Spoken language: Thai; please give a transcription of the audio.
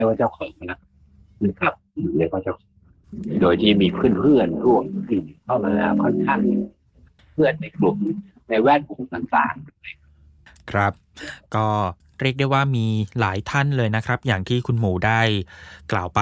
รียกว่าเจ้าของนะครับเรียกว่าเจ้าโดยที่มีเพื่อนๆร่วมกลุ่มเข้ามาค่อนข้างเพื่อนในกลุ่มในแวดวงต่างๆครับก็เรียกได้ว่ามีหลายท่านเลยนะครับอย่างที่คุณหมูได้กล่าวไป